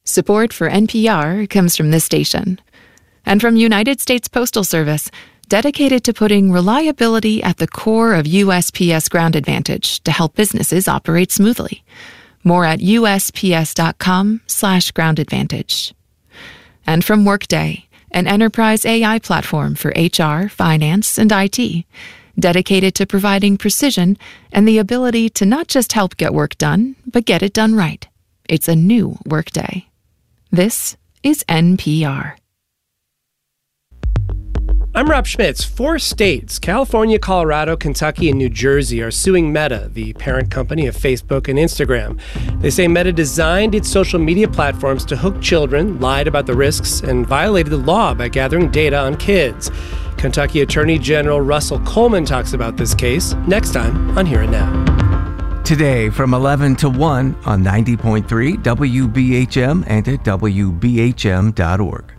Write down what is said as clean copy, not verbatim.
Support for NPR comes from this station. And from United States Postal Service, dedicated to putting reliability at the core of USPS Ground Advantage to help businesses operate smoothly. More at USPS.com/Ground Advantage. And from Workday, an enterprise AI platform for HR, finance, and IT, dedicated to providing precision and the ability to not just help get work done, but get it done right. It's a new Workday. This is NPR. I'm Rob Schmitz. 4 states, California, Colorado, Kentucky, and New Jersey, are suing Meta, the parent company of Facebook and Instagram. They say Meta designed its social media platforms to hook children, lied about the risks, and violated the law by gathering data on kids. Kentucky Attorney General Russell Coleman talks about this case next time on Here and Now. Today from 11 to 1 on 90.3 WBHM and at WBHM.org.